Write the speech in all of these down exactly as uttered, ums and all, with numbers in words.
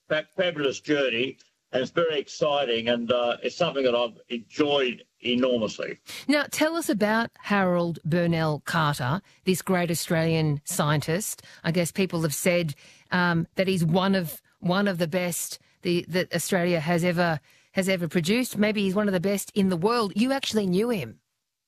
fa- fabulous journey, and it's very exciting, and uh, it's something that I've enjoyed enormously. Now, tell us about Harold Burnell Carter, this great Australian scientist. I guess people have said um, that he's one of one of the best the, that Australia has ever has ever produced. Maybe he's one of the best in the world. You actually knew him.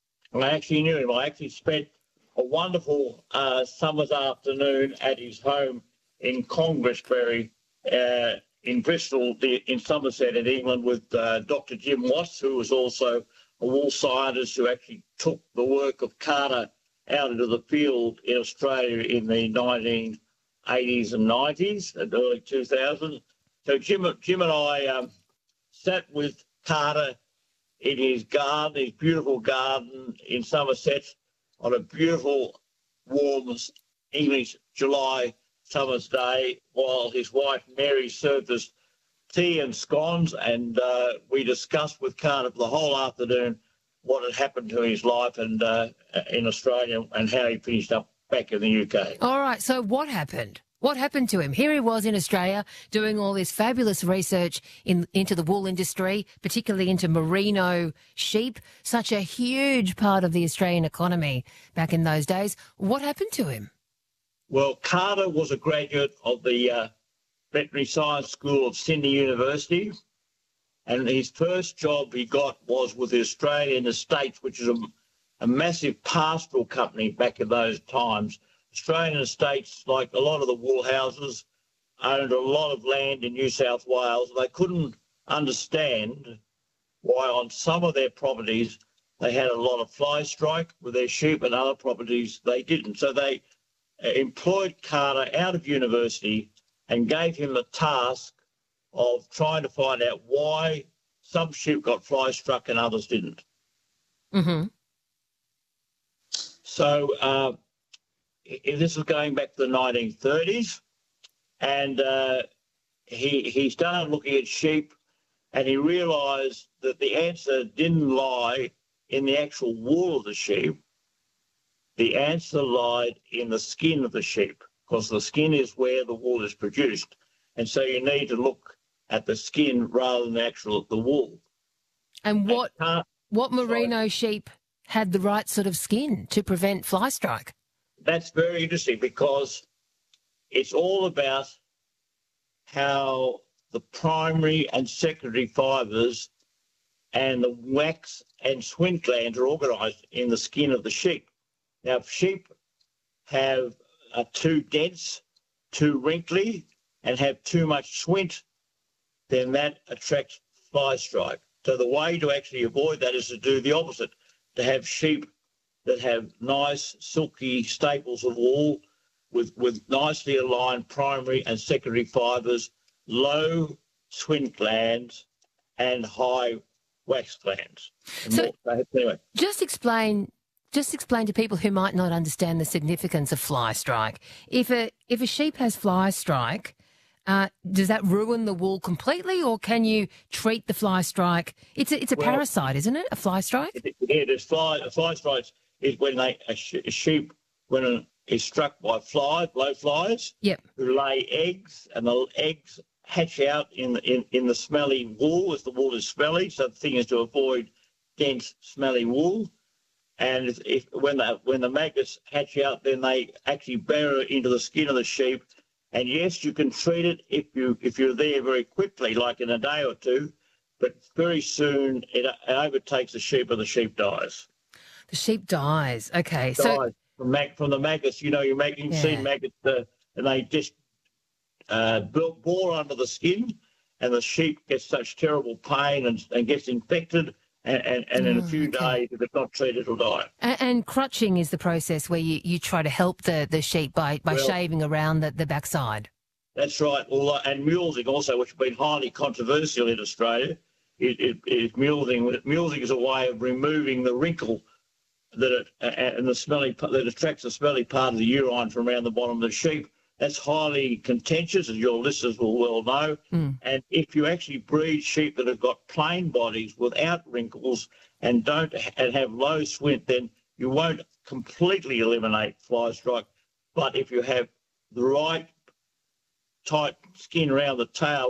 I actually knew him. I actually spent a wonderful uh, summer's afternoon at his home in Congressbury uh, in Bristol, the, in Somerset, in England, with uh, Doctor Jim Watts, who was also a wool scientist who actually took the work of Carter out into the field in Australia in the nineteen eighties and nineties and early two thousands. So Jim, Jim and I um, sat with Carter in his garden, his beautiful garden in Somerset, on a beautiful, warm English July summer's day, while his wife Mary served us tea and scones, and uh, we discussed with Carter for the whole afternoon what had happened to his life and uh, in Australia and how he finished up back in the U K. All right, so what happened? What happened to him? Here he was in Australia doing all this fabulous research in, into the wool industry, particularly into merino sheep, such a huge part of the Australian economy back in those days. What happened to him? Well, Carter was a graduate of the uh, Veterinary Science School of Sydney University, and his first job he got was with the Australian Estates, which is a, a massive pastoral company back in those times. Australian Estates, like a lot of the wool houses, owned a lot of land in New South Wales. They couldn't understand why on some of their properties they had a lot of fly strike with their sheep, and other properties they didn't. So they employed Carter out of university and gave him the task of trying to find out why some sheep got fly struck and others didn't. Mm-hmm. So uh, this was going back to the nineteen thirties, and uh, he he started looking at sheep, and he realised that the answer didn't lie in the actual wool of the sheep. The answer lied in the skin of the sheep, because the skin is where the wool is produced, and so you need to look at the skin rather than the actual the wool. And what and what merino sorry. sheep had the right sort of skin to prevent fly strike? That's very interesting, because it's all about how the primary and secondary fibres and the wax and swint glands are organised in the skin of the sheep. Now, if sheep have are too dense, too wrinkly, and have too much swint, then that attracts fly strike. So the way to actually avoid that is to do the opposite, to have sheep that have nice, silky staples of wool with, with nicely aligned primary and secondary fibres, low swint glands and high wax glands. And so more, anyway. just explain... Just explain to people who might not understand the significance of fly strike. If a if a sheep has fly strike, uh, does that ruin the wool completely, or can you treat the fly strike? It's a, it's a well, parasite, isn't it? A fly strike? It, it is fly. A fly strike is when they a, sh- a sheep when it is struck by flies, blowflies, yep, who lay eggs, and the eggs hatch out in in in the smelly wool, as the wool is smelly. So the thing is to avoid dense, smelly wool. And if, if when the when the maggots hatch out, then they actually burrow into the skin of the sheep. And yes, you can treat it if you if you're there very quickly, like in a day or two. But very soon it, it overtakes the sheep, and the sheep dies. The sheep dies. Okay, dies so from, mag, from the maggots, you know, you make you yeah. see maggots, uh, and they just uh, bore under the skin, and the sheep gets such terrible pain and, and gets infected. And, and, and in oh, a few okay. days, if it's not treated, it'll die. And, and crutching is the process where you, you try to help the, the sheep by, by well, shaving around the, the backside. That's right. And mulesing also, which has been highly controversial in Australia, is, is, is mulesing. Mulesing is a way of removing the wrinkle that it, and the smelly that attracts the smelly part of the urine from around the bottom of the sheep. That's highly contentious, as your listeners will well know. Mm. And if you actually breed sheep that have got plain bodies without wrinkles and don't and have low swint, then you won't completely eliminate fly strike. But if you have the right tight skin around the tail